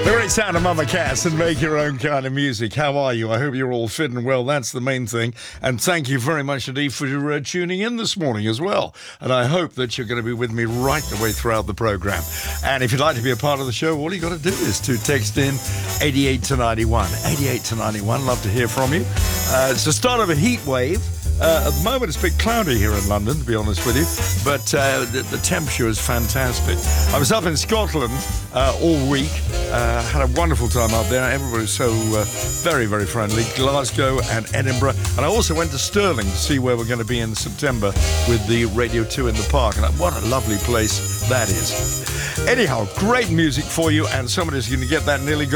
The great sound of Mama Cass and make your own kind of music. How are you? I hope you're all fit and well. That's the main thing. And thank you very much indeed for tuning in this morning as well. And I hope that you're going to be with me right the way throughout the program. And if you'd like to be a part of the show, all you got to do is to text in 88 to 91. 88 to 91. Love to hear from you. It's the start of a heat wave. At the moment, it's a bit cloudy here in London, to be honest with you, but the temperature is fantastic. I was up in Scotland all week, had a wonderful time up there. Everybody was so very, very friendly. Glasgow and Edinburgh. And I also went to Stirling to see where we're going to be in September with the Radio 2 in the Park. And what a lovely place that is. Anyhow, great music for you, and somebody's going to get that nearly